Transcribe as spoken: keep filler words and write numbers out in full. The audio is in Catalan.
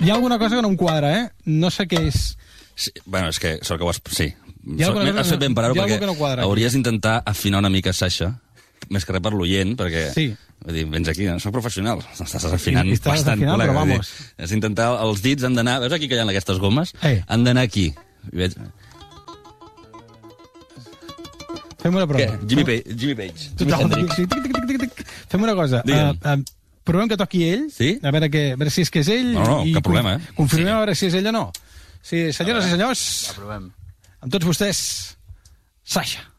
Hi ha alguna cosa que no em quadra, eh? No sé què és... Sí, bueno, és que sort que ho has... Sí. Hi ha Sort, alguna cosa has que fet ben no- parar-ho hi ha perquè alguna que no quadra aquí. hauries d'intentar afinar una mica Sasha, més que res per l'oient, perquè... Sí. Vull dir, vens aquí, no? Soc professional. Estàs afinant I- i estàs bastant, afinant, col·lega. però Vull dir, vamos. Has d'intentar... Els dits han d'anar... Veus aquí que hi ha aquestes gomes? Eh. Han d'anar aquí. I veig... Fem una prova. Què? Jimmy Page. Jimmy Page. Jimi Total, Hendrix. sí, tic, tic, tic, tic, tic. Fem una cosa. Digue'm. Uh, uh, provem que toqui ell, Sí? a veure, que, a veure si és que és ell. No, no, i cap problema, eh? Confirmem Sí. a veure si és ell o no. Sí, senyores i senyors, Ja provem. amb tots vostès, Sasha.